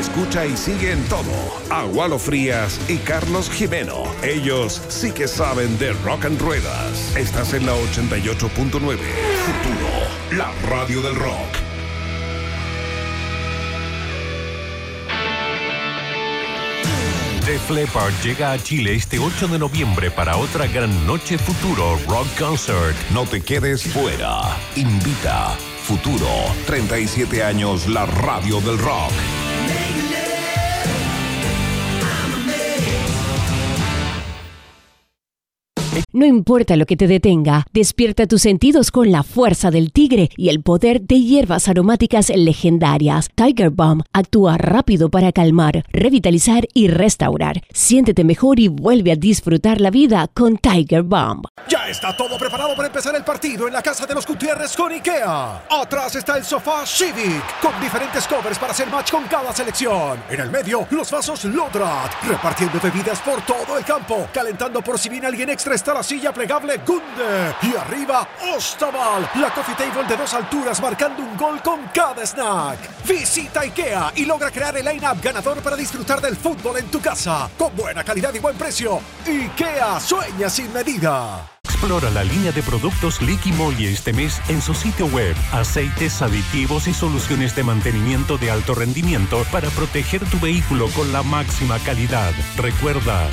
Escucha y sigue en todo a Walo Frías y Carlos Jimeno. Ellos sí que saben de rock and ruedas. Estás en la 88.9. Futuro, la radio del rock. Def Leppard llega a Chile este 8 de noviembre para otra gran noche Futuro Rock Concert. No te quedes fuera. Invita Futuro. 37 años, la radio del rock. No importa lo que te detenga, despierta tus sentidos con la fuerza del tigre y el poder de hierbas aromáticas legendarias. Tiger Balm actúa rápido para calmar, revitalizar y restaurar. Siéntete mejor y vuelve a disfrutar la vida con Tiger Balm. Ya está todo preparado para empezar el partido en la casa de los Gutiérrez con IKEA. Atrás está el sofá Civic, con diferentes covers para hacer match con cada selección. En el medio, los vasos Lodrat, repartiendo bebidas por todo el campo, calentando por si viene alguien extra está la silla plegable Gunde. Y arriba, Ostaval, la coffee table de 2 alturas marcando un gol con cada snack. Visita IKEA y logra crear el line-up ganador para disfrutar del fútbol en tu casa. Con buena calidad y buen precio. IKEA sueña sin medida. Explora la línea de productos Liqui Moly este mes en su sitio web. Aceites, aditivos y soluciones de mantenimiento de alto rendimiento para proteger tu vehículo con la máxima calidad. Recuerda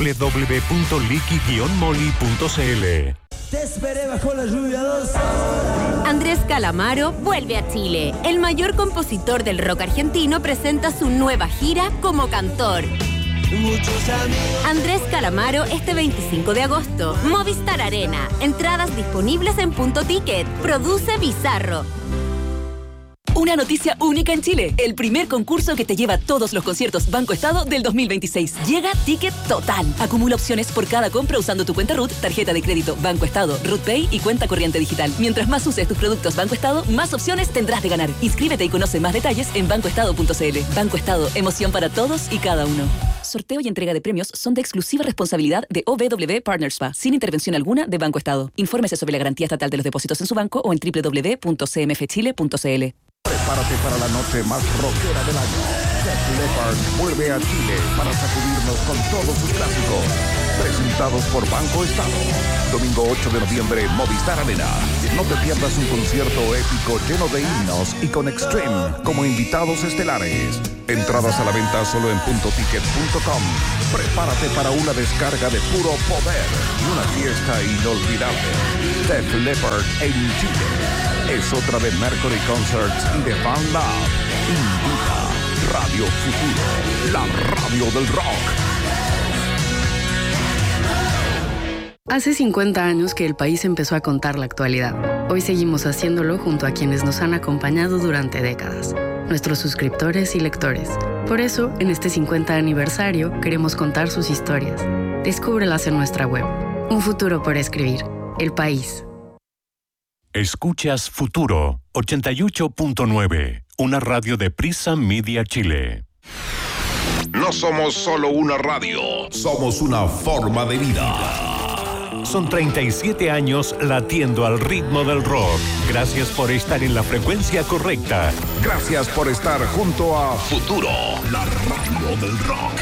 www.liqui-moly.cl. Te esperé bajo la lluvia 2 horas. Andrés Calamaro vuelve a Chile. El mayor compositor del rock argentino presenta su nueva gira como cantor. Andrés Calamaro este 25 de agosto. Movistar Arena. Entradas disponibles en Punto Ticket. Produce Bizarro. Una noticia única en Chile. El primer concurso que te lleva todos los conciertos Banco Estado del 2026. Llega Ticket Total. Acumula opciones por cada compra usando tu cuenta RUT, tarjeta de crédito Banco Estado, RUT Pay y cuenta corriente digital. Mientras más uses tus productos Banco Estado, más opciones tendrás de ganar. Inscríbete y conoce más detalles en bancoestado.cl. Banco Estado, emoción para todos y cada uno. Sorteo y entrega de premios son de exclusiva responsabilidad de OBW Partners SPA, sin intervención alguna de Banco Estado. Infórmese sobre la garantía estatal de los depósitos en su banco o en www.cmfchile.cl. Prepárate para la noche más rockera del año. Def Leppard vuelve a Chile para sacudirnos con todos sus clásicos. Presentados por Banco Estado. Domingo 8 de noviembre, Movistar Arena. No te pierdas un concierto épico lleno de himnos y con Extreme como invitados estelares. Entradas a la venta solo en puntoticket.com. Prepárate para una descarga de puro poder y una fiesta inolvidable. Def Leppard en Chile. Es otra de Mercury Concerts y de Fan Lab. Invita Radio Futuro, la radio del rock. Hace 50 años que el país empezó a contar la actualidad. Hoy seguimos haciéndolo junto a quienes nos han acompañado durante décadas, nuestros suscriptores y lectores. Por eso, en este 50 aniversario, queremos contar sus historias. Descúbrelas en nuestra web. Un futuro por escribir. El País. Escuchas Futuro 88.9, una radio de Prisa Media Chile. No somos solo una radio, somos una forma de vida. Son 37 años latiendo al ritmo del rock. Gracias por estar en la frecuencia correcta. Gracias por estar junto a Futuro, la radio del rock.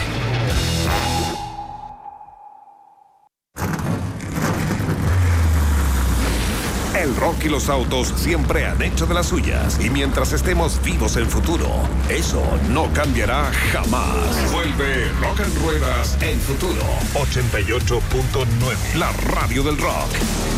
El rock y los autos siempre han hecho de las suyas. Y mientras estemos vivos en Futuro, eso no cambiará jamás. Vuelve Rock and Ruedas en Futuro 88.9, la radio del rock.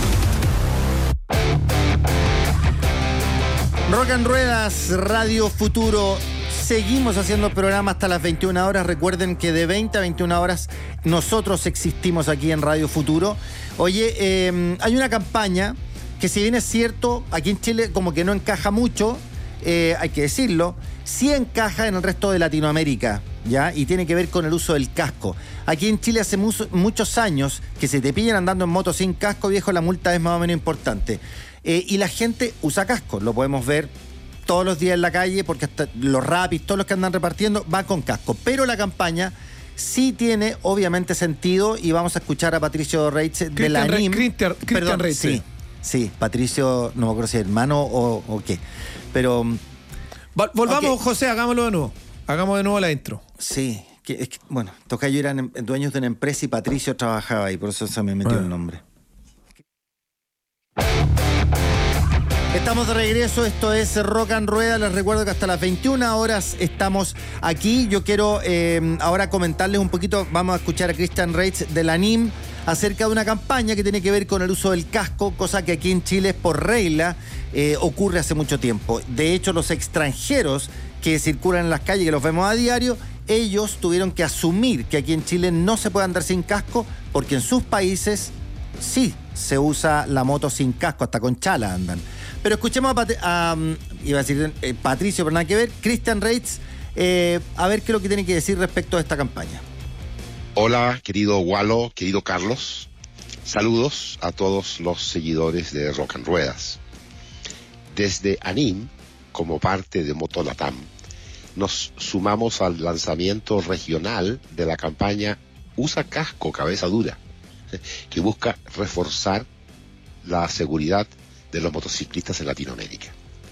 Rock and Ruedas, Radio Futuro. Seguimos haciendo programa hasta las 21 horas. Recuerden que de 20 a 21 horas nosotros existimos aquí en Radio Futuro. Oye, hay una campaña que, si bien es cierto, aquí en Chile como que no encaja mucho, hay que decirlo, sí encaja en el resto de Latinoamérica, ¿ya? Y tiene que ver con el uso del casco. Aquí en Chile hace muchos años que se te pillan andando en moto sin casco, viejo, la multa es más o menos importante. Y la gente usa casco, lo podemos ver todos los días en la calle, porque hasta los rapis, todos los que andan repartiendo, van con casco. Pero la campaña sí tiene, obviamente, sentido, y vamos a escuchar a Patricio Reitze de la ANIM. Cristian Reitze. Sí, Patricio, no me acuerdo si es hermano o qué. Pero volvamos, okay. José, hagámoslo de nuevo. Hagamos de nuevo la intro. Sí, bueno, Tocayo eran dueños de una empresa y Patricio trabajaba ahí, por eso se me metió el nombre. Estamos de regreso, esto es Rock and Rueda. Les recuerdo que hasta las 21 horas estamos aquí. Yo quiero ahora comentarles un poquito, vamos a escuchar a Christian Reitz de la NIM acerca de una campaña que tiene que ver con el uso del casco, cosa que aquí en Chile por regla ocurre hace mucho tiempo. De hecho, los extranjeros que circulan en las calles, que los vemos a diario, ellos tuvieron que asumir que aquí en Chile no se puede andar sin casco, porque en sus países sí se usa la moto sin casco, hasta con chala andan. Pero escuchemos iba a decir Patricio, pero nada que ver, Christian Reitz, a ver qué es lo que tiene que decir respecto a esta campaña. Hola, querido Walo, querido Carlos. Saludos a todos los seguidores de Rock and Ruedas. Desde ANIM, como parte de Motolatam, nos sumamos al lanzamiento regional de la campaña Usa Casco, Cabeza Dura, que busca reforzar la seguridad de los motociclistas en Latinoamérica.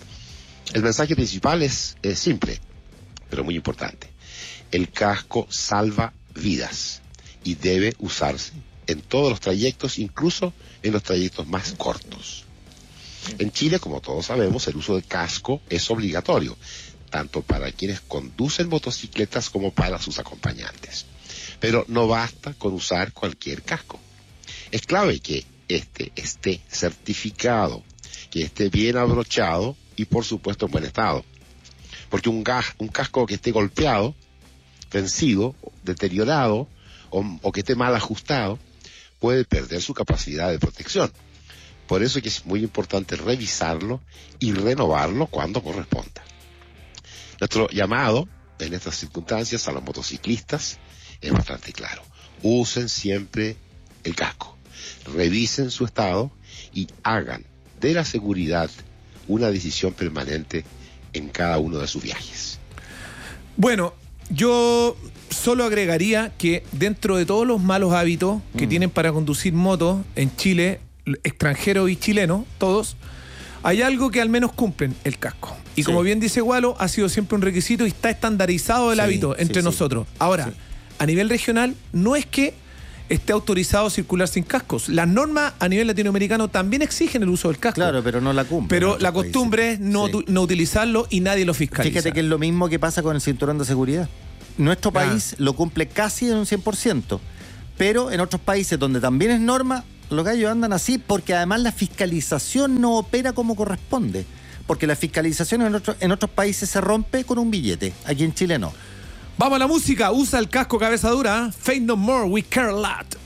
El mensaje principal es simple, pero muy importante. El casco salva vidas y debe usarse en todos los trayectos, incluso en los trayectos más cortos. En Chile, como todos sabemos, el uso del casco es obligatorio, tanto para quienes conducen motocicletas como para sus acompañantes. Pero no basta con usar cualquier casco. Es clave que este esté certificado, que esté bien abrochado y por supuesto en buen estado. Porque un casco que esté golpeado, vencido, deteriorado o que esté mal ajustado puede perder su capacidad de protección. Por eso es que es muy importante revisarlo y renovarlo cuando corresponda. Nuestro llamado en estas circunstancias a los motociclistas es bastante claro. Usen siempre el casco, revisen su estado y hagan de la seguridad una decisión permanente en cada uno de sus viajes. Bueno, yo solo agregaría que dentro de todos los malos hábitos que tienen para conducir motos en Chile, extranjeros y chilenos, todos, hay algo que al menos cumplen: el casco. Y como bien dice Walo, ha sido siempre un requisito y está estandarizado el hábito entre nosotros. Ahora, a nivel regional, no es que esté autorizado circular sin cascos. Las normas a nivel latinoamericano también exigen el uso del casco. Claro, pero no la cumplen. Pero la costumbre es no utilizarlo y nadie lo fiscaliza. Fíjate que es lo mismo que pasa con el cinturón de seguridad. Nuestro país lo cumple casi en un 100%, pero en otros países donde también es norma, los gallos andan así porque además la fiscalización no opera como corresponde. Porque la fiscalización en otros países se rompe con un billete. Aquí en Chile no. Vamos a la música. Usa el casco, cabeza dura. Faith No More, We Care A Lot.